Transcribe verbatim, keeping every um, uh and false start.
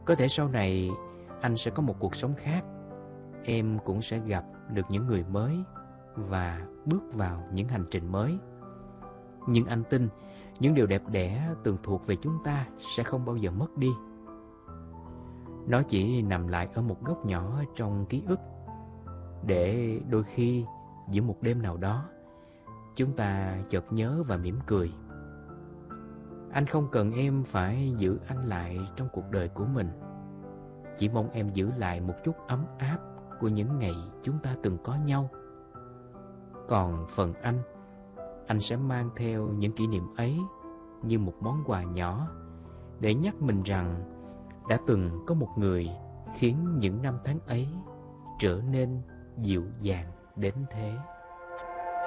Có thể sau này anh sẽ có một cuộc sống khác, em cũng sẽ gặp được những người mới và bước vào những hành trình mới. Nhưng anh tin những điều đẹp đẽ từng thuộc về chúng ta sẽ không bao giờ mất đi. Nó chỉ nằm lại ở một góc nhỏ trong ký ức, để đôi khi giữa một đêm nào đó chúng ta chợt nhớ và mỉm cười. Anh không cần em phải giữ anh lại trong cuộc đời của mình, chỉ mong em giữ lại một chút ấm áp của những ngày chúng ta từng có nhau. Còn phần anh, anh sẽ mang theo những kỷ niệm ấy như một món quà nhỏ, để nhắc mình rằng đã từng có một người khiến những năm tháng ấy trở nên dịu dàng đến thế.